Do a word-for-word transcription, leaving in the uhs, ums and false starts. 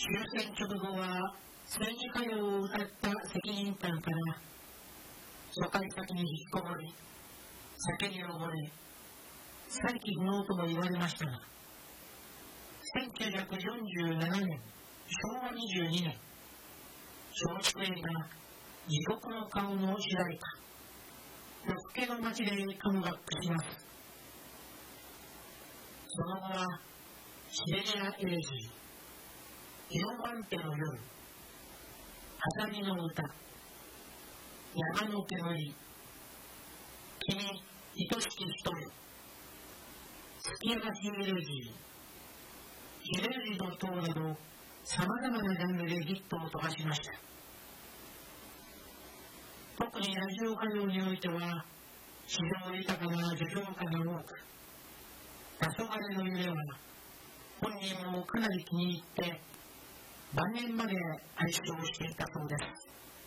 終戦直後は戦時歌謡を歌った責任感から疎開先に引きこもり、酒に溺れ、再起不能とも言われましたが、せんきゅうひゃくよんじゅうななねん、しょうわにじゅうにねん、松竹映画地獄の顔の主題歌、夜更けの街でカムバックします。その後はシベリアエレジー、イロバンテの夜、アサギの歌、山の煙、君愛しき人よ、月明かしエレジー、ヒレルジの塔などさまざまなジャンルでヒットを飛ばしました。特にラジオ歌謡においては詩情豊かな叙情歌が多く、黄昏の夢は本人もかなり気に入って晩年まで愛唱していたそうです。